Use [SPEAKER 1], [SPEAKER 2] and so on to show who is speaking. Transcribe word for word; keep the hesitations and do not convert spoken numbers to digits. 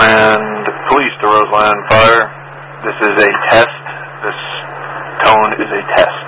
[SPEAKER 1] Roseland Police to Roseland Fire. This is a test. This tone is a test.